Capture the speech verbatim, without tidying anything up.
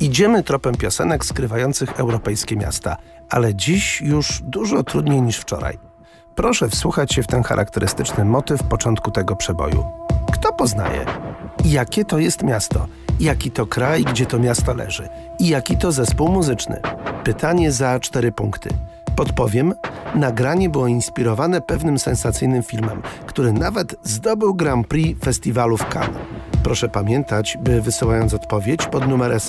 Idziemy tropem piosenek skrywających europejskie miasta, ale dziś już dużo trudniej niż wczoraj. Proszę wsłuchać się w ten charakterystyczny motyw początku tego przeboju. Kto poznaje? Jakie to jest miasto? Jaki to kraj, gdzie to miasto leży? I jaki to zespół muzyczny? Pytanie za cztery punkty. Podpowiem, nagranie było inspirowane pewnym sensacyjnym filmem, który nawet zdobył Grand Prix festiwalu w Cannes. Proszę pamiętać, by wysyłając odpowiedź pod numer